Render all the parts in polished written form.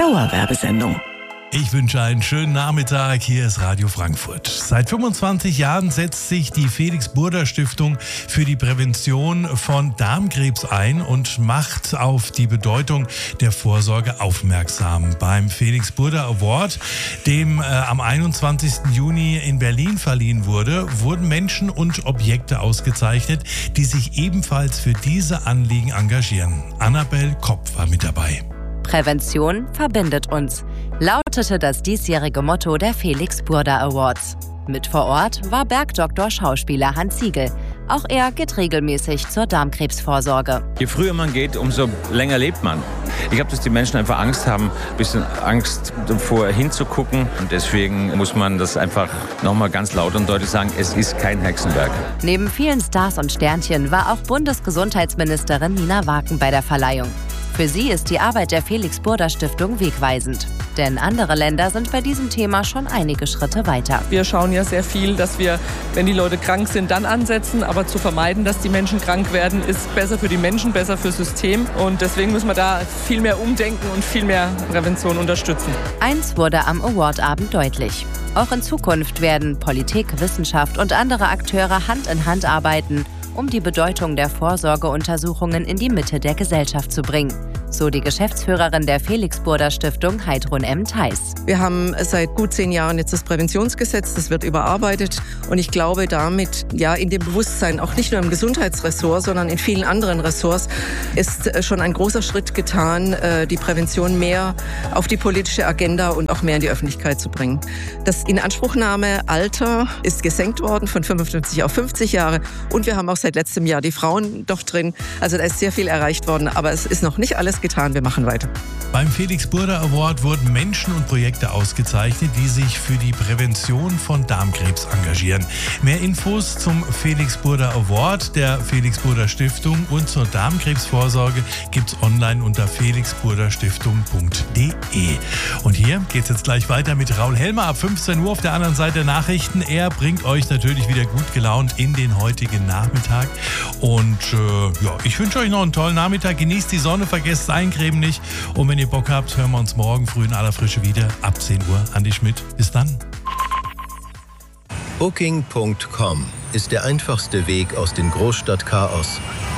Dauerwerbesendung. Ich wünsche einen schönen Nachmittag. Hier ist Radio Frankfurt. Seit 25 Jahren setzt sich die Felix-Burda-Stiftung für die Prävention von Darmkrebs ein und macht auf die Bedeutung der Vorsorge aufmerksam. Beim Felix-Burda Award, dem am 21. Juni in Berlin verliehen wurde, wurden Menschen und Objekte ausgezeichnet, die sich ebenfalls für diese Anliegen engagieren. Annabel Kopp war mit dabei. Prävention verbindet uns, lautete das diesjährige Motto der Felix-Burda Awards. Mit vor Ort war Bergdoktor-Schauspieler Hans Siegel. Auch er geht regelmäßig zur Darmkrebsvorsorge. Je früher man geht, umso länger lebt man. Ich glaube, dass die Menschen einfach Angst haben, ein bisschen Angst davor hinzugucken. Und deswegen muss man das einfach nochmal ganz laut und deutlich sagen, es ist kein Hexenwerk. Neben vielen Stars und Sternchen war auch Bundesgesundheitsministerin Nina Waken bei der Verleihung. Für sie ist die Arbeit der Felix-Burda-Stiftung wegweisend. Denn andere Länder sind bei diesem Thema schon einige Schritte weiter. Wir schauen ja sehr viel, dass wir, wenn die Leute krank sind, dann ansetzen. Aber zu vermeiden, dass die Menschen krank werden, ist besser für die Menschen, besser fürs System. Und deswegen müssen wir da viel mehr umdenken und viel mehr Prävention unterstützen. Eins wurde am Awardabend deutlich. Auch in Zukunft werden Politik, Wissenschaft und andere Akteure Hand in Hand arbeiten, um die Bedeutung der Vorsorgeuntersuchungen in die Mitte der Gesellschaft zu bringen. So die Geschäftsführerin der Felix-Burda-Stiftung, Heidrun M. Theis. Wir haben seit gut 10 Jahren jetzt das Präventionsgesetz, das wird überarbeitet. Und ich glaube, damit in dem Bewusstsein, auch nicht nur im Gesundheitsressort, sondern in vielen anderen Ressorts, ist schon ein großer Schritt getan, die Prävention mehr auf die politische Agenda und auch mehr in die Öffentlichkeit zu bringen. Das Inanspruchnahmealter ist gesenkt worden von 55 auf 50 Jahre. Und wir haben auch seit letztem Jahr die Frauen doch drin. Also da ist sehr viel erreicht worden, aber es ist noch nicht alles getan. Wir machen weiter. Beim Felix-Burda Award wurden Menschen und Projekte ausgezeichnet, die sich für die Prävention von Darmkrebs engagieren. Mehr Infos zum Felix-Burda Award der Felix-Burda Stiftung und zur Darmkrebsvorsorge gibt's online unter felixburdastiftung.de. Und hier geht's jetzt gleich weiter mit Raul Helmer ab 15 Uhr auf der anderen Seite der Nachrichten. Er bringt euch natürlich wieder gut gelaunt in den heutigen Nachmittag. Und ich wünsche euch noch einen tollen Nachmittag. Genießt die Sonne, vergesst das Eincremen nicht. Und wenn ihr Bock habt, hören wir uns morgen früh in aller Frische wieder ab 10 Uhr. Andi Schmidt, bis dann. Booking.com ist der einfachste Weg aus dem Großstadtchaos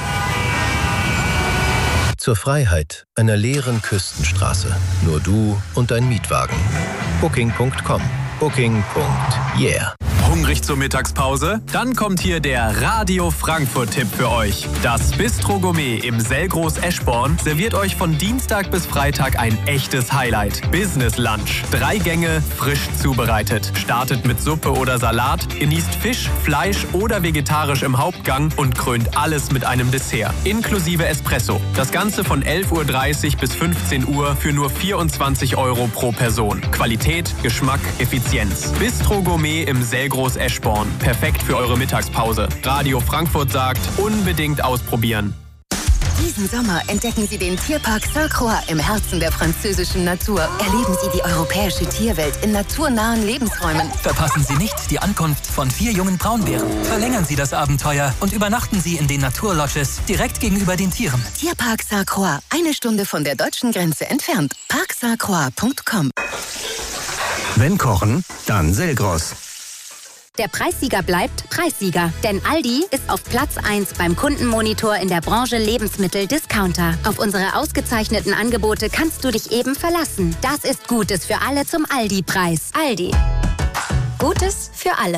zur Freiheit einer leeren Küstenstraße. Nur du und dein Mietwagen. Booking.com. Booking.yeah. Hungrig zur Mittagspause? Dann kommt hier der Radio Frankfurt-Tipp für euch. Das Bistro Gourmet im Selgros Eschborn serviert euch von Dienstag bis Freitag ein echtes Highlight. Business Lunch. 3 Gänge, frisch zubereitet. Startet mit Suppe oder Salat, genießt Fisch, Fleisch oder vegetarisch im Hauptgang und krönt alles mit einem Dessert. Inklusive Espresso. Das Ganze von 11.30 Uhr bis 15 Uhr für nur 24 € pro Person. Qualität, Geschmack, Effizienz. Bistro Gourmet im Selgros Eschborn. Perfekt für eure Mittagspause. Radio Frankfurt sagt, unbedingt ausprobieren. Diesen Sommer entdecken Sie den Tierpark Sainte-Croix im Herzen der französischen Natur. Erleben Sie die europäische Tierwelt in naturnahen Lebensräumen. Verpassen Sie nicht die Ankunft von 4 jungen Braunbären. Verlängern Sie das Abenteuer und übernachten Sie in den Naturlodges direkt gegenüber den Tieren. Tierpark Sainte-Croix, 1 Stunde von der deutschen Grenze entfernt. parksainte-croix.com. Wenn kochen, dann Selgros. Der Preissieger bleibt Preissieger, denn Aldi ist auf Platz 1 beim Kundenmonitor in der Branche Lebensmittel-Discounter. Auf unsere ausgezeichneten Angebote kannst du dich eben verlassen. Das ist Gutes für alle zum Aldi-Preis. Aldi. Gutes für alle.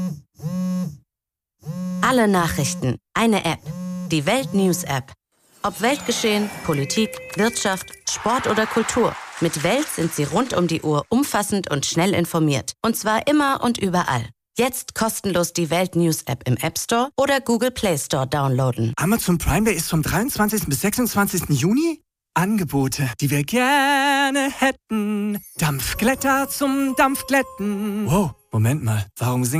Alle Nachrichten, eine App. Die Welt-News-App. Ob Weltgeschehen, Politik, Wirtschaft, Sport oder Kultur. Mit Welt sind Sie rund um die Uhr umfassend und schnell informiert. Und zwar immer und überall. Jetzt kostenlos die Welt-News-App im App Store oder Google Play Store downloaden. Amazon Prime Day ist vom 23. bis 26. Juni. Angebote, die wir gerne hätten. Dampfglätter zum Dampfglätten. Wow, Moment mal, warum singen